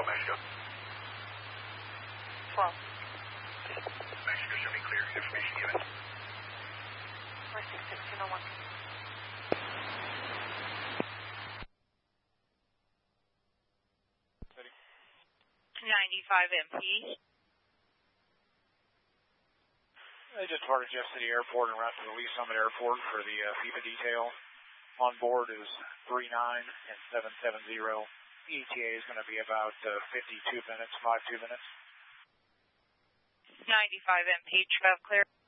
Mexico. 12. Mexico, show me clear. Information given. 466-1601. 95 MP. They just departed Jeff City Airport and route to the Lee Summit Airport for the FIPA detail. On board is 39 and 770. ETA is going to be about 52 minutes, 52 minutes. 95 MP, travel clear.